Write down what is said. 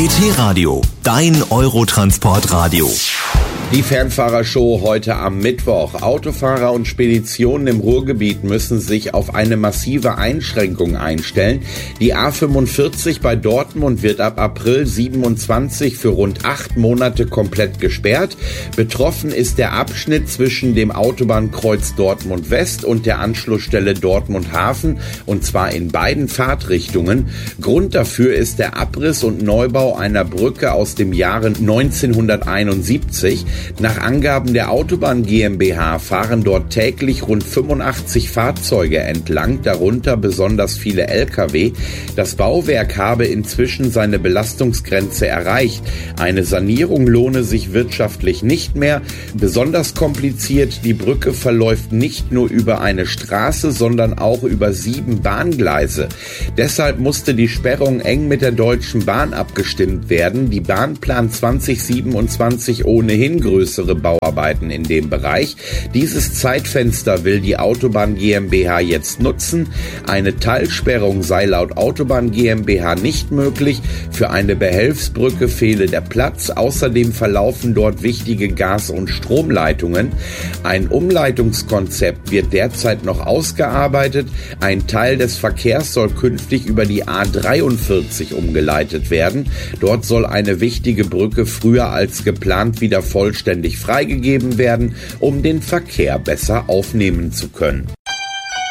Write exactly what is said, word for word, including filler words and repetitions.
B T-Radio, dein Eurotransport-Radio. Die Fernfahrershow heute am Mittwoch. Autofahrer und Speditionen im Ruhrgebiet müssen sich auf eine massive Einschränkung einstellen. Die A fünfundvierzig bei Dortmund wird ab April siebenundzwanzig für rund acht Monate komplett gesperrt. Betroffen ist der Abschnitt zwischen dem Autobahnkreuz Dortmund West und der Anschlussstelle Dortmund Hafen, und zwar in beiden Fahrtrichtungen. Grund dafür ist der Abriss und Neubau einer Brücke aus dem Jahre neunzehnhunderteinundsiebzig. Nach Angaben der Autobahn GmbH fahren dort täglich rund fünfundachtzig Fahrzeuge entlang, darunter besonders viele L K W. Das Bauwerk habe inzwischen seine Belastungsgrenze erreicht. Eine Sanierung lohne sich wirtschaftlich nicht mehr. Besonders kompliziert, die Brücke verläuft nicht nur über eine Straße, sondern auch über sieben Bahngleise. Deshalb musste die Sperrung eng mit der Deutschen Bahn abgestimmt werden. Die Bahn plant zwanzig siebenundzwanzig ohnehin größere Bauarbeiten in dem Bereich. Dieses Zeitfenster will die Autobahn GmbH jetzt nutzen. Eine Teilsperrung sei laut Autobahn GmbH nicht möglich. Für eine Behelfsbrücke fehle der Platz. Außerdem verlaufen dort wichtige Gas- und Stromleitungen. Ein Umleitungskonzept wird derzeit noch ausgearbeitet. Ein Teil des Verkehrs soll künftig über die A dreiundvierzig umgeleitet werden. Dort soll eine wichtige Brücke früher als geplant wieder vollständig freigegeben werden, um den Verkehr besser aufnehmen zu können.